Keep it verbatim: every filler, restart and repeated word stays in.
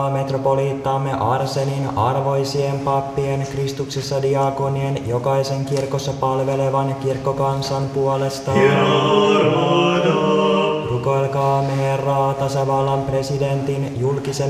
metropoliittaamme Arsenin arvoisien pappien, Kristuksessa diakonien, jokaisen kirkossa palvelevan kirkkokansan puolesta. Rukoilkaamme Herraa tasavallan presidentin, julkisen